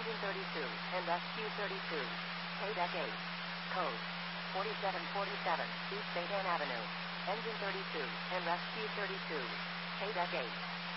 Engine 32, and Rescue 32. Paydeck 8. Code 4747, East St. Anne Avenue. Engine 32, and Rescue 32. Paydeck 8.